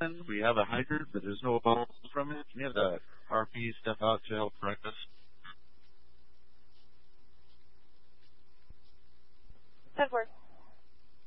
We have a hydrant, but there's no bubbles from it. Can you have the RP step out to help correct us? That works.